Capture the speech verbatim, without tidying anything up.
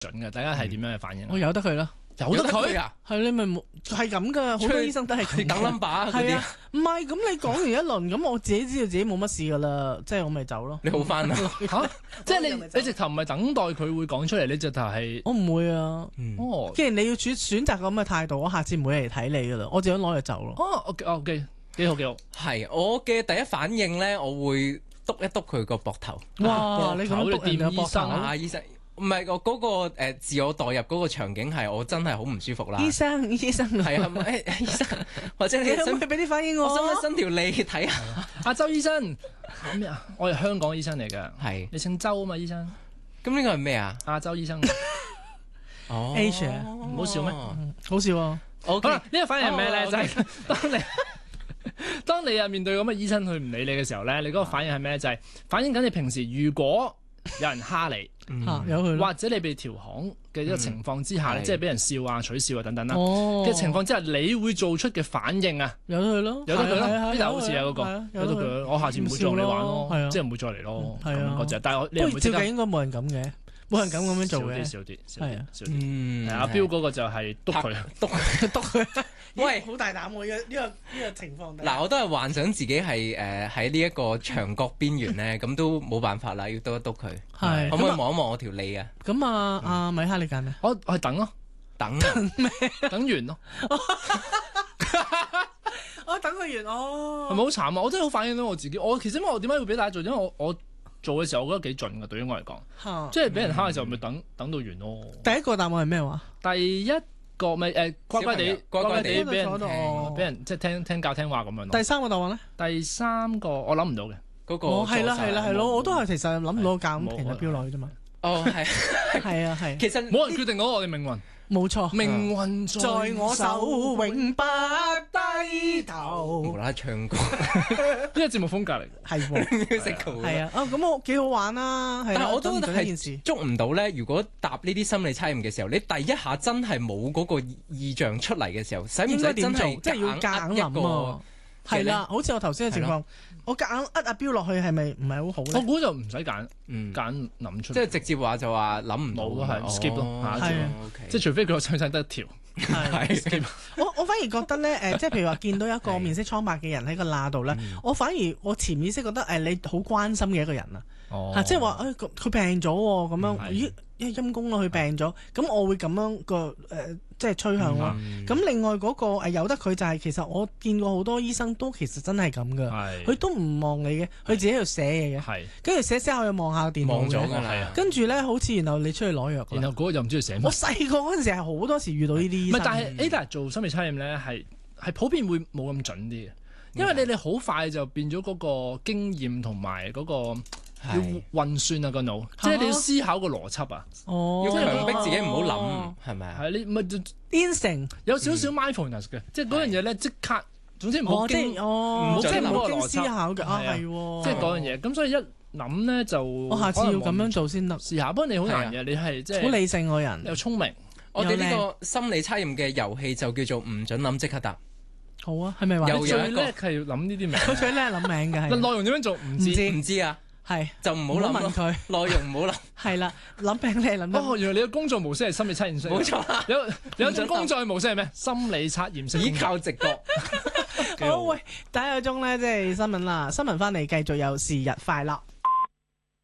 準嘅，大家係點樣嘅反應？ 我由得佢啦。 由得佢啊？ 係你咪冇係咁噶，好多醫生都係咁等 number 嗰啲。 係啊，唔係咁你講完一輪，咁我自己知道自己冇乜事噶啦，即係我咪走咯。 你好翻啦嚇！即係你你直頭唔係等待佢會講出嚟，你直頭係我唔會啊。 哦， 既然你要選選擇咁嘅態度，我下次唔會嚟睇你噶啦，我就想攞嚟走咯。 哦，OK OK，幾好幾好。 係我嘅第一反應咧，我會督一督佢個膊頭。 哇！你咁樣督人哋個膊頭啊，醫生。唔係我嗰個誒自我代入嗰個場景係我真係好唔舒服啦。 醫生醫生係啊，誒醫生或者你可唔可以俾啲反應我？ 我想伸條脷睇下。 阿周醫生咩啊？我係香港醫生嚟㗎。 係你姓周啊嘛，醫生。 咁呢個係咩啊？ 亞洲醫生。 哦 Asia 唔好笑咩？ 好笑啊！ 好啦，呢個反應係咩咧？就係當你當你啊面對咁嘅醫生佢唔理你嘅時候咧，你嗰個反應係咩？就係反映緊你平時如果有人蝦你。 嚇有佢， 或者你被調行嘅一個情況之下咧，即係俾人笑啊、取笑啊等等啦嘅情況之下，你會做出嘅反應啊， 由得佢咯， 由得佢咯，呢度好似啊嗰個，由得佢，我下次唔會再你玩咯，即係唔會再嚟咯，咁樣嗰隻。但係你唔會照計應該冇人咁嘅，冇人咁咁樣做嘅， 少啲少啲， 係啊， 少啲。係阿標嗰個就係督佢， 督督佢。 喂， 好大膽喎！呢個呢個呢個情況。 嗱，我都係幻想自己係誒喺呢一個牆角邊緣咧，咁都冇辦法啦，要督一督佢。 係。 可唔可以望一望我條脷啊？ 咁啊，阿米哈你揀咩？ 我我係等咯， 等咩？等完咯。 我等佢完哦。 係咪好慘啊？我真係好反映到我自己。我其實我點解會俾大家做？因為我我做嘅時候，我覺得幾準㗎。對於我嚟講，即係俾人蝦嘅時候，咪等等到完咯。 第一個答案係咩話？ 第一個咪誒乖乖地乖乖地俾人聽， 俾人即係聽聽教聽話咁樣咯。 第三個答案咧？ 第三個我諗唔到嘅嗰個。 哦，係啦係啦係咯，我都係其實諗唔到教咁停咗標落去啫嘛。 哦，係係啊係。 其實冇人決定到我哋命運。 冇錯， 命運在我手，永不低頭。 無啦啦唱歌， 呢個節目風格嚟嘅， 係喎，係啊，哦咁我幾好玩啦，係但係我都覺得呢件事捉唔到咧。如果答呢啲心理測驗嘅時候，你第一下真係冇嗰個意象出嚟嘅時候，使唔使真係即係要夾硬諗啊？係啦，好似我頭先嘅情況，我夾硬呃阿標落去係咪唔係好好咧？ 我估就唔使揀，揀諗出， 即係直接話就話諗唔到咯，係 skip 咯，下一係即係除非佢想想得一條。 係，我我反而覺得咧，誒，即係譬如話見到一個面色蒼白嘅人喺個罅度咧，我反而我潛意識覺得誒，你好關心嘅一個人啊，即係話誒，佢病咗咁樣，咦，陰公咯，佢病咗，咁我會咁樣個誒，即係趨向咯。咁另外嗰個誒由得佢就係，其實我見過好多醫生都其實真係咁噶，佢都唔望你嘅，佢自己喺度寫嘢嘅，跟住寫寫下又望下電腦嘅，跟住咧好似然後你出去攞藥， 然後嗰個又唔知佢寫咩。 我細個嗰陣時係好多時遇到呢啲醫生。 唔係，但係 Ada 做心理測驗咧係係普遍會冇咁準啲嘅，因為你哋好快就變咗嗰個經驗同埋嗰個要運算啊個腦，即係你要思考個邏輯啊， 要強迫自己唔好諗，係咪啊？ 係你咪 instinct 有少少 mindfulness 嘅，即係嗰樣嘢咧即刻，總之唔好經， 唔好即係唔好經思考嘅啊，係喎， 即係嗰樣嘢。咁所以一諗咧就我下次要咁樣做先得， 試下。不過你好難嘅，你係即係好理性個人， 又聰明。 我哋呢個心理測驗嘅遊戲就叫做唔准諗即刻答。 好啊，係咪話最叻係要諗呢啲名？ 佢最叻諗名嘅係。 內容點樣做唔知唔知啊？ 係就唔好諗問佢內容，唔好諗。 係啦，諗名你係諗。 哦，原來你嘅工作模式係心理測驗式。 冇錯。 有有一種工作模式係咩？心理測驗式。 依靠直覺。 好喂，第一個鐘咧即係新聞啦，新聞翻嚟繼續有是日快樂。